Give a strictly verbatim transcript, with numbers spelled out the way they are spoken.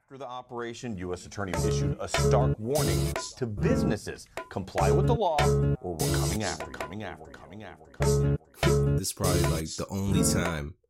After the operation, U S attorneys issued a stark warning to businesses: comply with the law, or we're coming after, coming after, coming after, coming after. This is probably like the only time